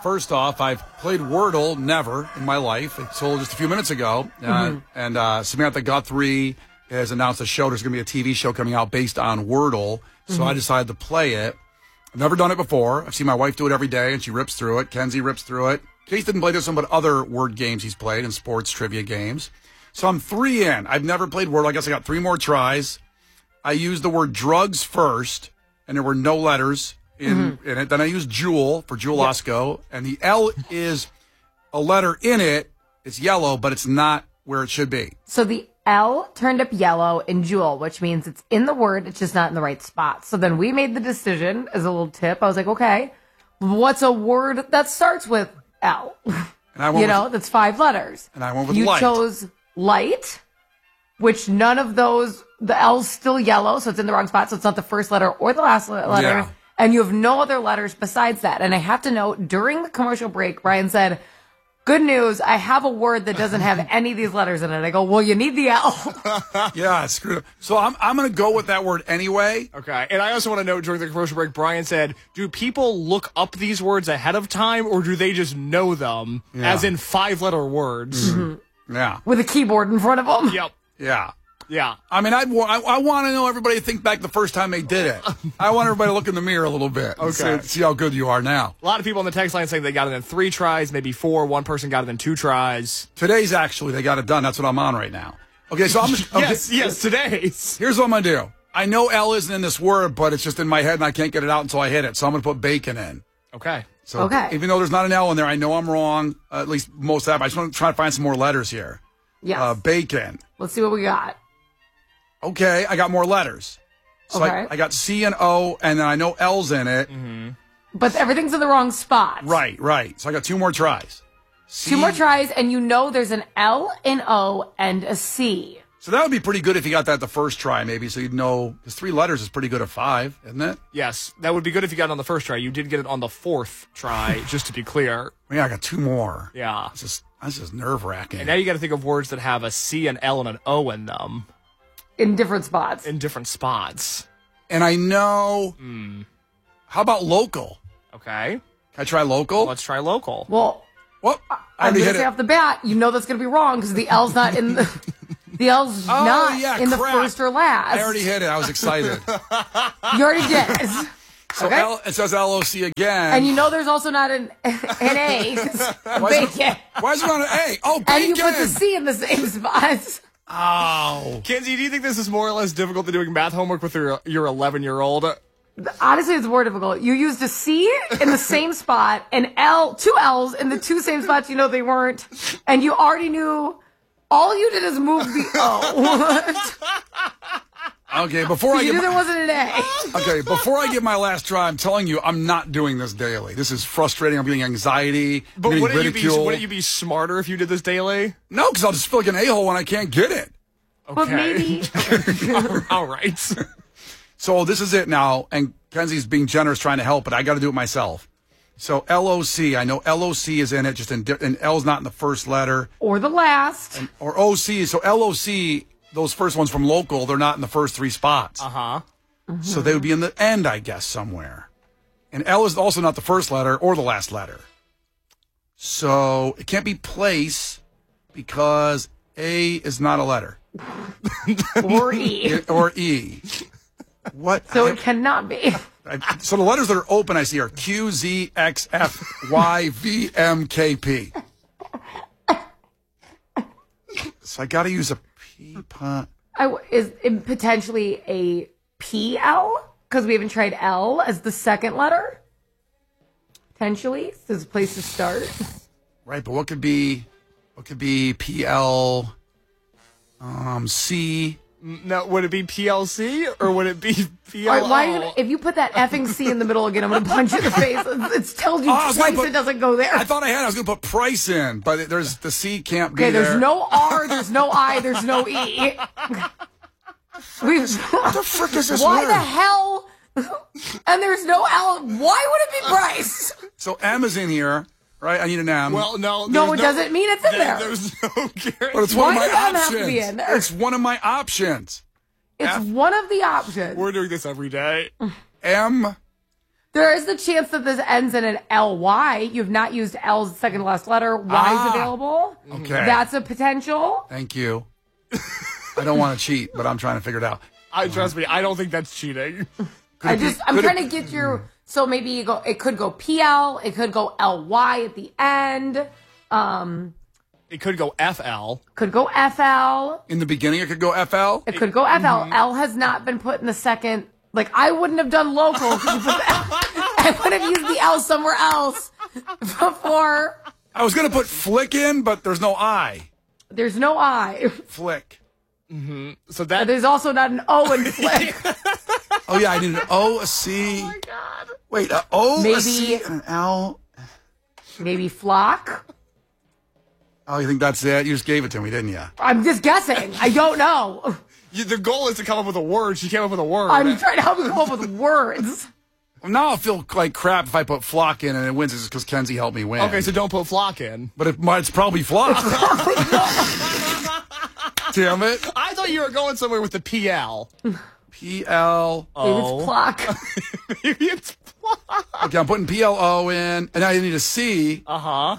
First off, I've played Wordle never in my life. It sold just a few minutes ago. And Samantha Guthrie has announced a show. There's going to be a TV show coming out based on Wordle. So I decided to play it. I've never done it before. I've seen my wife do it every day, and she rips through it. Kenzie rips through it. Case didn't play this one, but other word games he's played and sports trivia games. So I'm 3 in. I've never played Wordle. I guess I got 3 more tries. I used the word drugs first, and there were no letters in it. Then I used Jewel for Jewel Osco, and the L is a letter in it. It's yellow, but it's not where it should be. So the L turned up yellow in Jewel, which means it's in the word, it's just not in the right spot. So then we made the decision as a little tip. I was like, okay, what's a word that starts with L? And that's 5 letters. And I went with you light. You chose light, which none of those, the L's still yellow, so it's in the wrong spot. So it's not the first letter or the last letter. Yeah. And you have no other letters besides that. And I have to note, during the commercial break, Brian said, good news, I have a word that doesn't have any of these letters in it. I go, well, you need the L. Yeah, screw it. So I'm going to go with that word anyway. Okay. And I also want to note during the commercial break, Brian said, do people look up these words ahead of time, or do they just know them, as in 5-letter words? Mm-hmm. Yeah. With a keyboard in front of them. Yep. Yeah. Yeah. I mean, I want to know everybody to think back the first time they did it. I want everybody to look in the mirror a little bit and see how good you are now. A lot of people on the text line saying they got it in 3 tries, maybe 4. One person got it in 2 tries. Today's actually, they got it done. That's what I'm on right now. Okay, so I'm yes, today's. Here's what I'm going to do. I know L isn't in this word, but it's just in my head and I can't get it out until I hit it. So I'm going to put bacon in. Okay. So even though there's not an L in there, I know I'm wrong. At least most of that. I just want to try to find some more letters here. Yes. Bacon. Let's see what we got. Okay, I got more letters. So I got C and O, and then I know L's in it. Mm-hmm. But everything's in the wrong spot. Right. So I got 2 more tries. 2 more tries, and you know there's an L, an O, and a C. So that would be pretty good if you got that the first try, maybe, so you'd know. Because 3 letters is pretty good at 5, isn't it? Yes, that would be good if you got it on the first try. You did get it on the 4th try, just to be clear. Yeah, I got 2 more. Yeah. That's just nerve-wracking. And now you got to think of words that have a C, an L, and an O in them. In different spots. And I know... How about local? Okay. Can I try local? Well, let's try local. Well, I'm going to say off the bat, you know that's going to be wrong because the L's not in the... The L's not in the first or last. I already hit it. I was excited. You already did. So it says LOC again. And you know there's also not an A. Bacon. Why is there not an A? Oh, bacon. And you put the C in the same spot. Oh. Kenzie, do you think this is more or less difficult than doing math homework with your 11-year-old? Honestly, it's more difficult. You used a C in the same spot and 2 L's in the 2 same spots you know they weren't. And you already knew... All you did is move the O. Okay, before I knew there wasn't an A. Okay, before I get my last try, I'm telling you, I'm not doing this daily. This is frustrating. I'm getting anxiety. But I'm getting ridiculed. Wouldn't you be smarter if you did this daily? No, because I'll just feel like an a-hole when I can't get it. Okay. But maybe. All right. So this is it now, and Kenzie's being generous trying to help, but I got to do it myself. So LOC, I know LOC is in it, and L's not in the first letter. Or the last. Or OC. So LOC, those first ones from local, they're not in the first 3 spots. Uh-huh. Mm-hmm. So they would be in the end, I guess, somewhere. And L is also not the first letter or the last letter. So it can't be place because A is not a letter. Or E. Or E. What? So it cannot be. So the letters that are open I see are Q, Z, X, F, Y, V, M, K, P. So I got to use a P. Is it potentially a PL? Because we haven't tried L as the second letter? Potentially. So it's a place to start. Right, but what could be PL, C? No, would it be PLC or would it be PLO? All right, if you put that effing C in the middle again, I'm going to punch you in the face. It's told you twice it doesn't go there. I thought I was going to put price in, but there's the C can't be there. Okay, there's no R, there's no I, there's no E. What the frick is this Why word? the hell? And there's no L. Why would it be price? So M is in here, right? I need an M. Well, no. No, it doesn't mean it's in there. There's no guarantee. But it's one of my does M options. have to be in there? It's one of my options. It's one of the options. We're doing this every day. M. There is the chance that this ends in an LY. You've not used L's second to last letter. Y is available. Okay. That's a potential. Thank you. I don't want to cheat, but I'm trying to figure it out. Trust me, I don't think that's cheating. I'm trying to get your, so maybe you go, it could go PL, it could go LY at the end. It could go FL. Could go FL. In the beginning, it could go FL. It could go FL. L has not been put in the second. Like, I wouldn't have done local. I would have used the L somewhere else before. I was going to put flick in, but there's no I. There's no I. Flick. So that There's also not an O in flick. Oh, yeah, I need an O, a C. Oh my God. Wait, an O, Maybe- a C, and an L. Maybe flock. Oh, you think that's it? You just gave it to me, didn't you? I'm just guessing. I don't know. The goal is to come up with a word. She came up with a word. I'm trying to help you come up with words. Well, now I'll feel like crap if I put flock in and it wins. It's because Kenzie helped me win. Okay, so don't put flock in. But it's probably flock. Damn it. I thought you were going somewhere with the PL. PL. Maybe it's flock. Maybe it's flock. Okay, I'm putting PLO in, and I need a C. Uh-huh.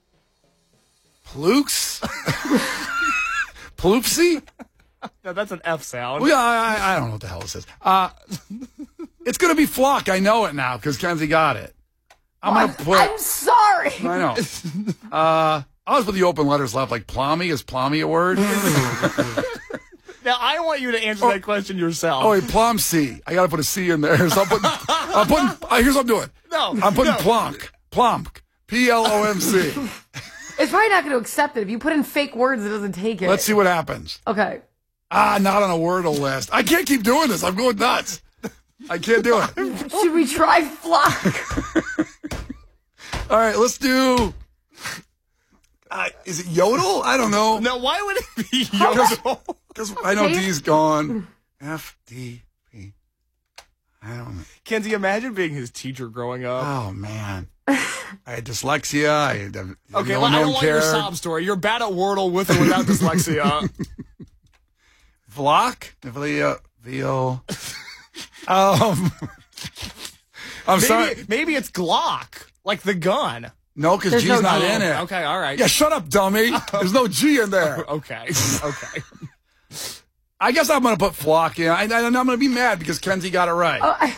Plooks? Ploopsy? No, that's an F sound. Well, yeah, I don't know what the hell this is. It's going to be flock. I know it now because Kenzie got it. I'm sorry. I know. I was with the open letters left. Like plummy. Is plummy a word? Now, I want you to answer that question yourself. Oh, wait, plum C. I got to put a C in there. So I'm putting here's what I'm doing. No, I'm putting no. plonk. Plump. PLOMC. It's probably not going to accept it. If you put in fake words, it doesn't take it. Let's see what happens. Okay. Not on a Wordle list. I can't keep doing this. I'm going nuts. I can't do it. Should we try flock? All right, let's do. Is it yodel? I don't know. No, why would it be yodel? Because I know D's gone. F, D, P. I don't know. Kenzie, imagine being his teacher growing up. Oh, man. I had dyslexia. Okay, no well, I don't one want your cared. sob story. You're bad at Wordle with or without dyslexia. Vlock? Veal. I'm sorry. Maybe it's Glock, like the gun. No, because There's G's no not G. in it. Okay, all right. Yeah, shut up, dummy. There's no G in there. Okay. I guess I'm going to put flock in. I'm going to be mad because Kenzie got it right.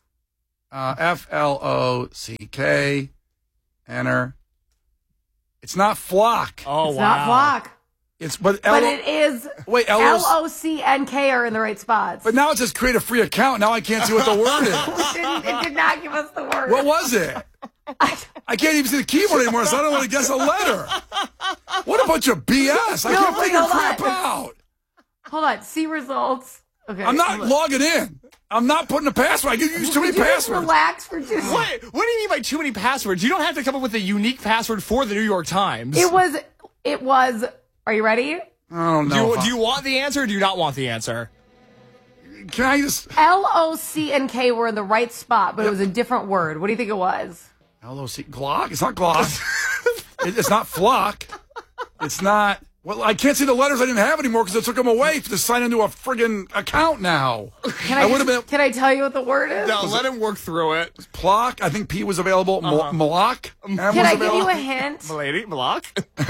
Flock. Enter. It's not flock. Oh, It's wow. not flock. But it is. Wait, LOCNK are in the right spots. But now it says create a free account. Now I can't see what the word is. It did not give us the word. What was it? I can't even see the keyboard anymore, so I don't want to guess a letter. What a bunch of BS. I can't figure crap out. Hold on. See results. Okay. I'm not logging in. I'm not putting a password. I use too many Would you just passwords. relax for just. What do you mean by too many passwords? You don't have to come up with a unique password for the New York Times. It was. Are you ready? I don't know. Do you want the answer or do you not want the answer? Can I just... LOCNK were in the right spot, but it was a different word. What do you think it was? LOC... Glock? It's not Glock. It's not flock. It's not... Well, I can't see the letters I didn't have anymore because I took them away to sign into a friggin' account now. Can I tell you what the word is? No, let him work through it. Plock. I think P was available. Malak. Can I give you a hint? Milady, Malak.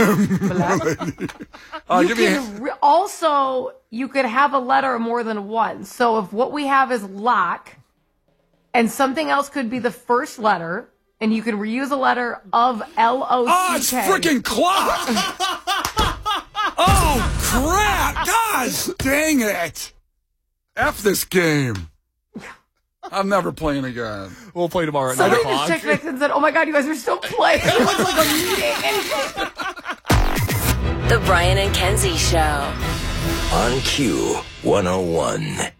Give me a hint. Also, you could have a letter more than one. So if what we have is lock, and something else could be the first letter, and you can reuse a letter of LOCK. Oh, it's freaking clock. Oh, crap. Gosh, dang it. F this game. I'm never playing again. We'll play tomorrow at 9 Somebody o'clock. just checked next and said, "Oh my God, you guys are still playing." It was like a meeting. The Brian and Kenzie Show. On Q 101.